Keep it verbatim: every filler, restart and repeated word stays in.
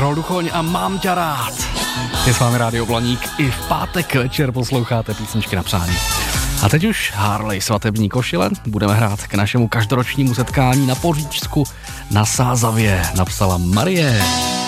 Karol Duchoň a Mám tě rád. Je s vámi Rádio Blaník. I v pátek večer posloucháte písničky na přání. A teď už Harley svatební košile. Budeme hrát k našemu každoročnímu setkání na Poříčsku na Sázavě, napsala Marie.